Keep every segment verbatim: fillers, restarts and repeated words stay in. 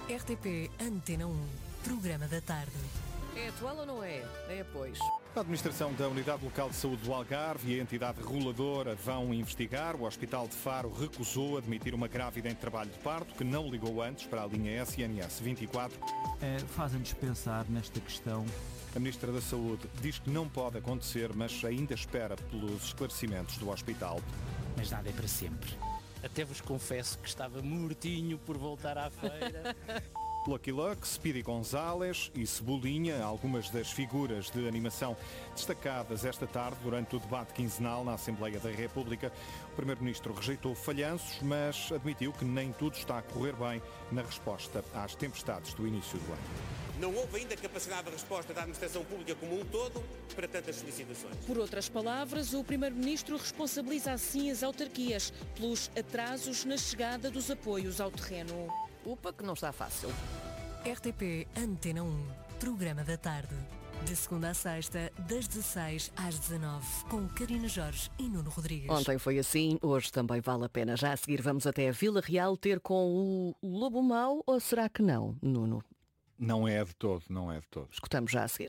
R T P Antena um, programa da tarde. É atual ou não é? É, pois. A administração da Unidade Local de Saúde do Algarve e a entidade reguladora vão investigar. O Hospital de Faro recusou admitir uma grávida em trabalho de parto que não ligou antes para a linha S N S vinte e quatro. É, fazem-nos pensar nesta questão. A Ministra da Saúde diz que não pode acontecer, mas ainda espera pelos esclarecimentos do hospital. Mas nada é para sempre. Até vos confesso que estava mortinho por voltar à feira. Lucky Luck, Speedy González e Cebolinha, algumas das figuras de animação destacadas esta tarde durante o debate quinzenal na Assembleia da República. O Primeiro-Ministro rejeitou falhanços, mas admitiu que nem tudo está a correr bem na resposta às tempestades do início do ano. Não houve ainda capacidade de resposta da administração pública como um todo para tantas solicitações. Por outras palavras, o Primeiro-Ministro responsabiliza assim as autarquias pelos atrasos na chegada dos apoios ao terreno. Upa, que não está fácil. R T P Antena um, programa da tarde. De segunda a sexta, das dezesseis às dezanove, com Karina Jorge e Nuno Rodrigues. Ontem foi assim, hoje também vale a pena. Já a seguir vamos até a Vila Real ter com o Lobo Mau, ou será que não, Nuno? Não é de todo, não é de todo. Escutamos já a seguir.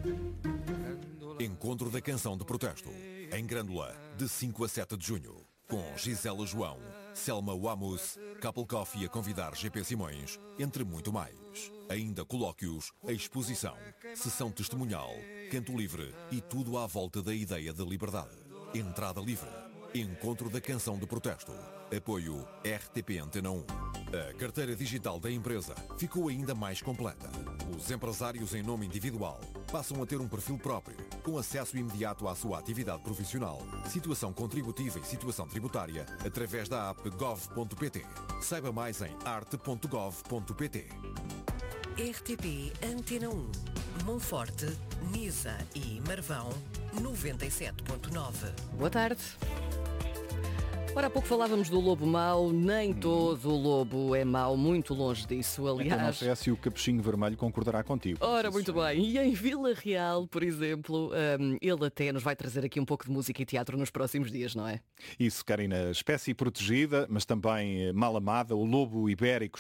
Encontro da Canção de Protesto, em Grândola, de cinco a sete de junho. Com Gisela João, Selma Wamus, Couple Coffee a convidar G P Simões, entre muito mais. Ainda colóquios, a exposição, sessão testemunhal, canto livre e tudo à volta da ideia de liberdade. Entrada livre. Encontro da Canção de Protesto. Apoio R T P Antena um. A carteira digital da empresa ficou ainda mais completa. Os empresários em nome individual passam a ter um perfil próprio, com acesso imediato à sua atividade profissional, situação contributiva e situação tributária, através da app gov ponto pt. Saiba mais em arte ponto gov ponto pt. R T P Antena um, Monforte, Nisa e Marvão, noventa e sete ponto nove. Boa tarde. Ora, há pouco falávamos do lobo mau, nem todo o lobo é mau, muito longe disso, aliás. Então não sei se o capuchinho vermelho concordará contigo. Ora, muito bem. E em Vila Real, por exemplo, um, ele até nos vai trazer aqui um pouco de música e teatro nos próximos dias, não é? Isso, Karina, espécie protegida, mas também mal amada, o lobo ibérico